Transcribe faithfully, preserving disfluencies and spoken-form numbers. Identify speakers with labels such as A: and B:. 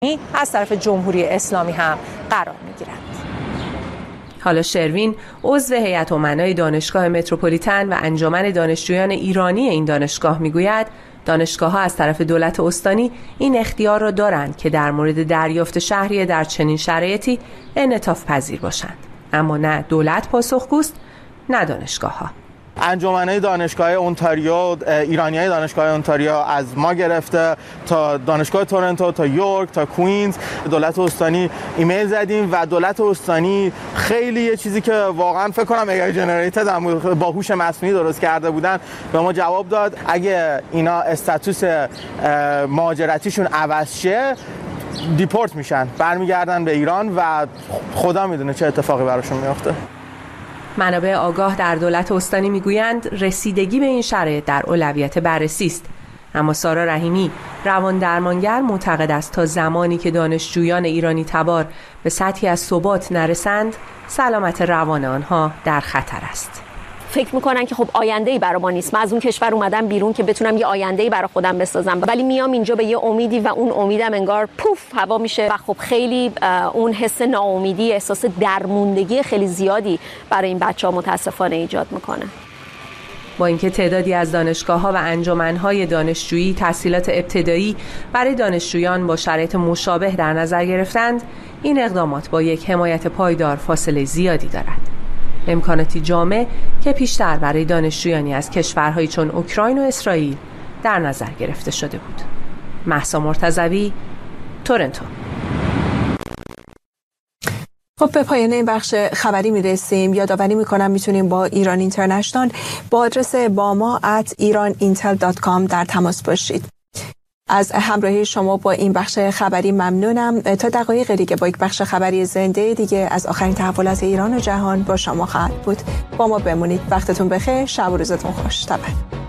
A: از طرف جمهوری اسلامی هم قرار می‌گیرند.
B: حالا شروین عضو هیئت امنای دانشگاه متروپولیتن و انجمن دانشجویان ایرانی این دانشگاه میگوید دانشگاه‌ها از طرف دولت استانی این اختیار را دارند که در مورد دریافت شهریه در چنین شرایطی انعطاف پذیر باشند، اما نه دولت پاسخگوست نه دانشگاه‌ها.
C: انجمن‌های دانشگاه اونتاریو، ایرانیای دانشگاه اونتاریو از ما گرفته تا دانشگاه تورنتو تا یورک تا کوینز دولت استانی ایمیل زدیم و دولت استانی خیلی یه چیزی که واقعا فکر کنم ای آی جنریتد با هوش مصنوعی درست کرده بودن به ما جواب داد اگه اینا استاتوس مهاجرتیشون عوض شه دیپورت میشن، برمیگردن به ایران و خدا میدونه چه اتفاقی براشون میفته.
B: منابع آگاه در دولت استانی میگویند رسیدگی به این شرایط در اولویت بررسی است، اما سارا رحیمی روان درمانگر معتقد است تا زمانی که دانشجویان ایرانی تبار به سطحی از ثبات نرسند سلامت روان آنها در خطر است.
D: فکر میکنن که خب آینده‌ای برای ما نیست، من از اون کشور اومدم بیرون که بتونم یه آینده‌ای برای خودم بسازم، ولی میام اینجا به یه امیدی و اون امیدم انگار پوف هوا میشه و خب خیلی اون حس ناامیدی، احساس درموندگی خیلی زیادی برای این بچه‌ها متاسفانه ایجاد میکنه.
B: با اینکه تعدادی از دانشگاه‌ها و انجمن‌های دانشجویی تحصیلات ابتدایی برای دانشجویان با شرایط مشابه در نظر گرفتند، این اقدامات با یک حمایت پایدار فاصله زیادی دارد. امکاناتی جامع که پیشتر برای دانشجویانی از کشورهایی چون اوکراین و اسرائیل در نظر گرفته شده بود. مهسا مرتضوی، تورنتو.
E: خب به پایان این بخش خبری میرسیم. یادآوری میکنم میتونیم با ایران اینترنشنال با آدرس باما ات ایران اینتل دات کام در تماس باشید. از همراهی شما با این بخش خبری ممنونم. تا دقایق دیگه با یک بخش خبری زنده دیگه از آخرین تحولات ایران و جهان با شما خواهد بود. با ما بمونید. وقتتون بخیر. شب و روزتون خوش. تبا.